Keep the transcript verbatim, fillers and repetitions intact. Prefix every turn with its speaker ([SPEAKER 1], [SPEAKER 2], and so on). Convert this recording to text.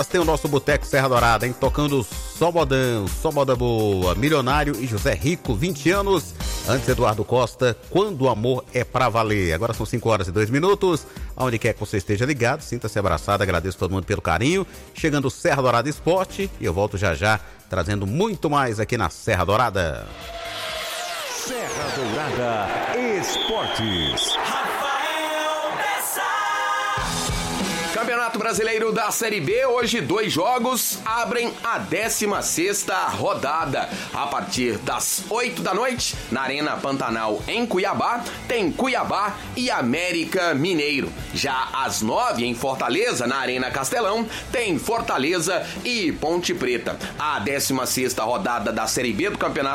[SPEAKER 1] Tem o nosso Boteco Serra Dourada, hein? Tocando só modão, só moda boa. Milionário e José Rico, vinte anos. Antes, Eduardo Costa, Quando o Amor é Pra Valer. Agora são cinco horas e dois minutos. Aonde quer que você esteja ligado, sinta-se abraçado. Agradeço todo mundo pelo carinho. Chegando o Serra Dourada Esporte. E eu volto já já, trazendo muito mais aqui na Serra Dourada.
[SPEAKER 2] Serra Dourada Esportes.
[SPEAKER 3] Campeonato Brasileiro da Série B, hoje dois jogos abrem a décima sexta rodada. A partir das oito da noite, na Arena Pantanal em Cuiabá, tem Cuiabá e América Mineiro. Já às nove em Fortaleza, na Arena Castelão, tem Fortaleza e Ponte Preta. A décima sexta rodada da Série B do Campeonato